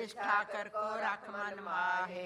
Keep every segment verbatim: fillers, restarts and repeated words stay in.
ਜਿਸ ਠਾਕਰ ਕੋ ਰਖ ਮਨ ਮਾਹੇ,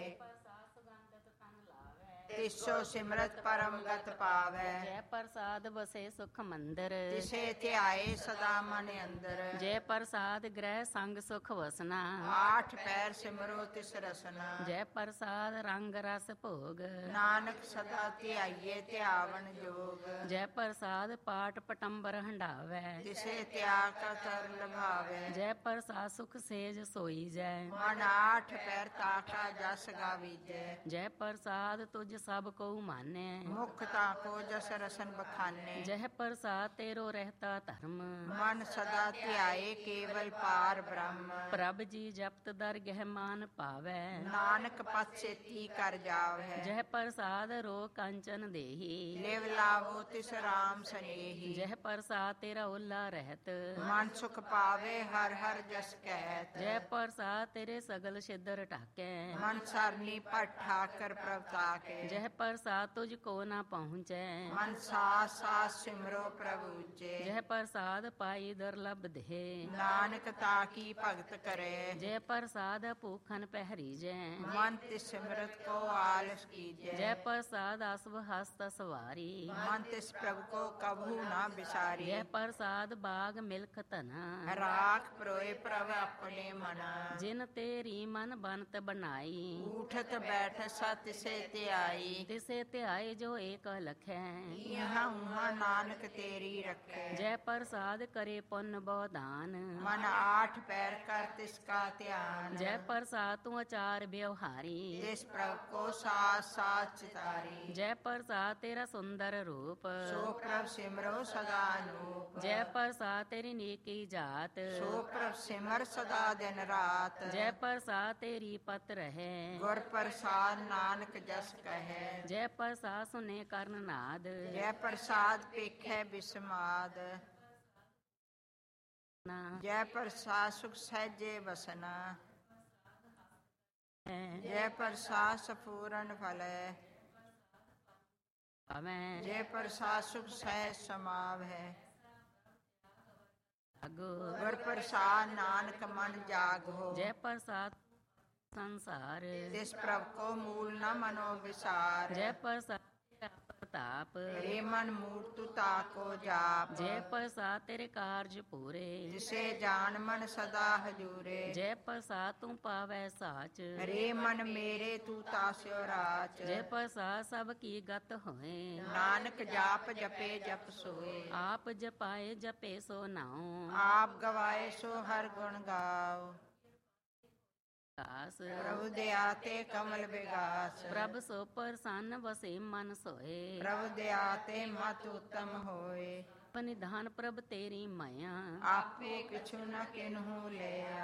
ਤਿਸੋ ਸਿਮਰਤ ਪਰਮ ਗਤ ਪਾਵੈ। ਜੈ ਪ੍ਰਸਾਦ ਵਸੇ ਸੁਖ ਮੰਦਰ, ਤਿਸੇ ਧਿਆਏ ਸਦਾ ਮਨ ਅੰਦਰ। ਜੈ ਪ੍ਰਸਾਦ ਗ੍ਰਹਿ ਸੰਗ ਸੁਖ ਵਸਨਾ, ਆਠ ਪੈਰ ਸਿਮਰੋ ਤਿਸ ਰਸਨਾ। ਜੈ ਪ੍ਰਸਾਦ ਰੰਗ ਰਸ ਭੋਗ, ਨਾਨਕ ਸਦਾ ਧਿਆਈਏ ਧਿਆਵਨ ਜੋਗ। ਜੈ ਪ੍ਰਸਾਦ ਪਾਟ ਪਟੰਬਰ ਹੰਡਾਵੈ, ਤਿਸੇ ਤਿਆਗ ਕਰ ਲਭਾਵੈ। ਜੈ ਪ੍ਰਸਾਦ ਸੁਖ ਸੇਜ ਸੋਈ ਜੈ, ਮਨ ਆਠ ਪੈਰ ਤਾਕਾ ਜਸ ਗਾਵੀਜੈ। ਜੈ ਪ੍ਰਸਾਦ ਤੁਝ ਸਭ ਕੋ ਮਾਨੈ, ਮੁਖ ਤਾਕੋ ਜਸ ਰਸਨ ਬਖਾਨੇ। ਜੈ ਪ੍ਰਸਾਦ ਤੇਰੋ ਰਹਿਤਾ ਧਰਮ, ਮਨ ਸਦਾ ਧਿਆਏ ਕੇਵਲ ਪਾਰ ਬ੍ਰਹਮ। ਪ੍ਰਭ ਜੀ ਜਪਤ ਦਰਗਹਿ ਮਾਨ ਪਾਵੈ, ਨਾਨਕ ਪਤ ਛੇਤੀ ਕਰ ਜਾਵੈ। ਜੈ ਪ੍ਰਸਾਦ ਰੋ ਕੰਚਨ ਦੇਹੀ, ਲਿਵ ਲਾਵੋ ਤਿਸ ਰਾਮ ਸਨੇਹੀ। ਜੈ ਪ੍ਰਸਾਦ ਤੇਰਾ ਓਲਾ ਰਹਿਤ, ਮਨ ਸੁਖ ਪਾਵੇ ਹਰ ਹਰ ਜਸ ਕਹਿਤ। ਜੈ ਪ੍ਰਸਾਦ ਤੇਰੇ ਸਗਲ ਛਿਦਰ ਢਾਕੈ, ਮਨ ਸਰਨੀ ਭਟ ਠਾਕਰ ਪ੍ਰਭ ਤਾਕੇ। ਜੈ ਪ੍ਰਸਾਦ ਤੁਝ ਕੋ ਨਾ ਪਹੁੰਚੈ, ਮਨ ਸਾਸ ਸਾਸ ਸਿਮਰੋ ਪ੍ਰਭੂ ਉਚੇ। ਜੈ ਪ੍ਰਸਾਦ ਪਾਈ ਦੁਰਲਭ ਦੇਹ, ਨਾਨਕ ਤਾਕੀ ਭਗਤ ਕਰੇ। ਜੈ ਪ੍ਰਸਾਦ ਭੂਖਨ ਪਹਿਰੀਜੈ, ਮਨ ਤਿਸ ਸਿਮਰਤ ਕੋ ਆਲਸ ਕੀਜੈ। ਜੈ ਪ੍ਰਸਾਦ ਅਸਵ ਹਸਤ ਸਵਾਰੀ, ਮਨ ਤਿਸ ਪ੍ਰਭ ਕੋ ਕਭੂ ਨਾ ਬਿਸਾਰੀ। ਜੈ ਪ੍ਰਸਾਦ ਬਾਗ ਮਿਲਖ ਧਨਾ, ਰਾਖ ਪਰੋਏ ਪ੍ਰਭ ਆਪਣੇ ਮਨਾ। ਜਿਨ ਤੇਰੀ ਮਨ ਬਨਤ ਬਣਾਈ, ਉਠਤ ਬੈਠ ਸਤਿ ਸੇ ਧਿਆਈ। ਤਿਸੇ ਧਿਆਏ ਜੋ ਏਕ ਲਖੈ, ਇਹਾਂ ਉਹਾਂ ਨਾਨਕ ਤੇਰੀ ਰੱਖੈ। ਜੈ ਪ੍ਰਸਾਦ ਕਰੇ ਪੁੰਨ ਬਉਦਾਨ, ਮਨ ਆਠ ਪੈਰ ਕਰ ਤਿਸ ਕਾ ਧਿਆਨ। ਜੈ ਪ੍ਰਸਾਦ ਤੂੰ ਆਚਾਰ ਵਿਵਹਾਰੀ, ਤਿਸ ਪ੍ਰਭ ਕੋ ਸਾਸ ਸਾਸ ਚਿਤਾਰੀ। ਜੈ ਪ੍ਰਸਾਦ ਤੇਰਾ ਸੁੰਦਰ ਰੂਪ, ਸੋ ਪ੍ਰਭ ਸਿਮਰੋ ਸਦਾ ਅਨੂਪ। ਜੈ ਪ੍ਰਸਾਦ ਤੇਰੀ ਨੀਕੀ ਜਾਤ, ਸੋ ਪ੍ਰਭ ਸਿਮਰ ਸਦਾ ਦਿਨ ਰਾਤ। ਜੈ ਪ੍ਰਸਾਦ ਤੇਰੀ ਪਤ ਰਹੈ, ਗੁਰ ਪ੍ਰਸਾਦ ਨਾਨਕ ਜਸ ਕਹੈ। ਜੈ ਪ੍ਰਸਾਦ ਸੁਨੇ ਕਰਨ ਨਾਦ, ਜੈ ਪ੍ਰਸਾਦ ਪੇਖੈ ਬਿਸਮਾਦ। ਜੈ ਪ੍ਰਸਾਦ ਸੁਖ ਸਹਿਜੇ ਵਸਨਾ। ਜੈ ਪ੍ਰਸਾਦ ਸਪੂਰਨ ਫਲੈ। ਅਮੈ ਜੈ ਪ੍ਰਸਾਦ ਸੁਖ ਸਹਿਜ ਸਮਾਵੈ। ਗੁਰ ਪ੍ਰਸਾਦ ਨਾਨਕ ਮਨ ਜਾਗੋ। ਜੈ ਪ੍ਰਸਾਦ ਸੰਸਾਰ, ਤਿਸ ਪ੍ਰਭ ਕੋ ਮੂਲ ਨ ਮਨੋ ਵਿਸਾਰ। ਜੈ ਪ੍ਰਸਾਦ ਪ੍ਰਤਾਪ, ਰੇ ਮਨ ਮੂਰਤੁ ਤਾਕੋ ਜਾਪ। ਜੈ ਪ੍ਰਸਾਦ ਤੇਰੇ ਕਾਰਜ ਪੂਰੇ, ਜਿਸੇ ਜਾਨ ਮਨ ਸਦਾ ਹਜੂਰੇ। ਜੈ ਪ੍ਰਸਾਦ ਤੂੰ ਪਾਵੈ ਸਾਚ, ਰੇ ਮਨ ਮੇਰੇ ਤੂੰ ਤਾਸਿਓ ਰਾਚ। ਜੈ ਪ੍ਰਸਾਦ ਸਭ ਕੀ ਗਤ ਹੋਏ, ਨਾਨਕ ਜਾਪ ਜਪੇ ਜਪ ਸੋਏ। ਆਪ ਜਪਾਏ ਜਪੇ ਸੋ ਨਾਉ, ਆਪ ਗਵਾਏ ਸੋ ਹਰ ਗੁਣ ਗਾਓ। ਕਾਸ ਪ੍ਰਭੂ ਦਇਆ ਤੇ ਕਮਲ ਵਿਗਾਸ। ਪ੍ਰਭ ਸੋ ਪ੍ਰਸੰਨ ਵਸੇ ਮਨ ਸੋਏ, ਪ੍ਰਭੂ ਦਇਆ ਤੇ ਮਤ ਉਤਮ ਹੋਏ। ਪਨਿਧਾਨ ਪ੍ਰਭ ਤੇਰੀ ਮਾਇਆ, ਆਪੇ ਕਿਛੁ ਨ ਕਿਨਹੂ ਲਿਆ।